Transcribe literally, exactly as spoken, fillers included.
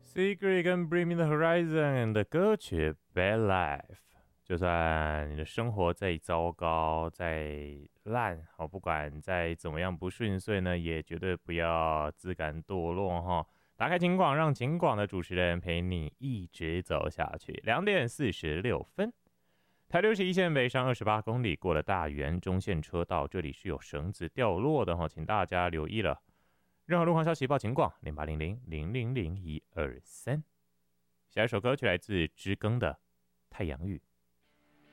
Secret 跟 Bring Me the Horizon 的歌曲 Bad Life， 就算你的生活再糟糕、再烂，好，不管再怎么样不顺遂呢，也绝对不要自甘堕落哈。打开警广，让警广的主持人陪你一直走下去。两点四十六分，台六十一线北上二十八公里，过了大园中线车道，这里是有绳子掉落的哈，请大家留意了。任何路况消息报警广零八零零零零零一二三。下一首歌曲来自知更的《太阳雨》。